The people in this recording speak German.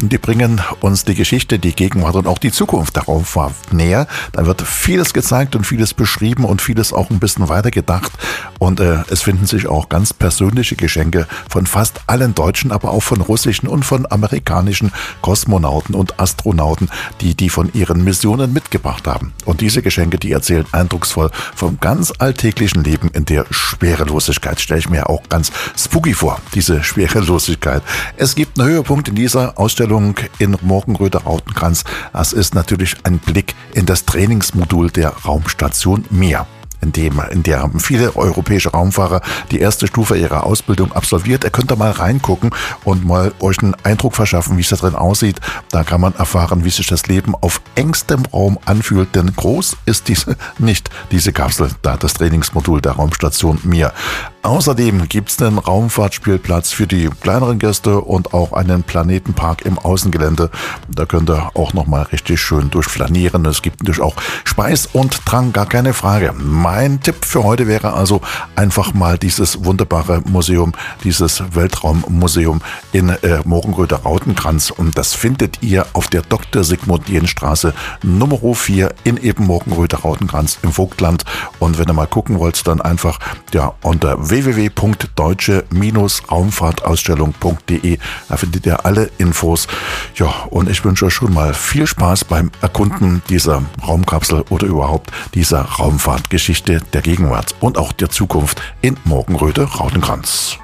und die bringen uns die Geschichte, die Gegenwart und auch die Zukunft der Raumfahrt näher. Da wird vieles gezeigt und vieles beschrieben und vieles auch ein bisschen weitergedacht. Und es finden sich auch ganz persönliche Geschenke von fast allen Deutschen, aber auch von russischen und von amerikanischen Kosmonauten und Astronauten, die von ihren Missionen mitgebracht haben. Und diese Geschenke, die erzählen eindrucksvoll vom ganz alltäglichen Leben in der Schwerelosigkeit. Stelle ich mir auch ganz spooky vor, diese Schwerelosigkeit. Es gibt einen Höhepunkt in dieser Ausstellung in Morgenröder Rautenkranz. Das ist natürlich ein Blick in das Trainingsmodul der Raumstation Mir, in der haben viele europäische Raumfahrer die erste Stufe ihrer Ausbildung absolviert. Ihr könnt da mal reingucken und mal euch einen Eindruck verschaffen, wie es da drin aussieht. Da kann man erfahren, wie sich das Leben auf engstem Raum anfühlt, denn groß ist diese Kapsel, da das Trainingsmodul der Raumstation Mir. Außerdem gibt es einen Raumfahrtspielplatz für die kleineren Gäste und auch einen Planetenpark im Außengelände. Da könnt ihr auch nochmal richtig schön durchflanieren. Es gibt natürlich auch Speis und Trank, gar keine Frage. Mein Tipp für heute wäre also einfach mal dieses wunderbare Museum, dieses Weltraummuseum in Morgenröder Rautenkranz. Und das findet ihr auf der Dr. Sigmund Jähn Straße Nummer 4 in eben Morgenröder Rautenkranz im Vogtland. Und wenn ihr mal gucken wollt, dann einfach unter www.deutsche-raumfahrtausstellung.de. Da findet ihr alle Infos. Ja, und ich wünsche euch schon mal viel Spaß beim Erkunden dieser Raumkapsel oder überhaupt dieser Raumfahrtgeschichte der Gegenwart und auch der Zukunft in Morgenröder Rautenkranz.